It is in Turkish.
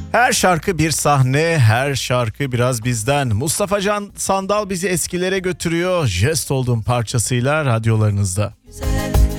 Her şarkı bir sahne, her şarkı biraz bizden. Mustafa Can Sandal bizi eskilere götürüyor. Jest oldum parçasıyla radyolarınızda. Güzel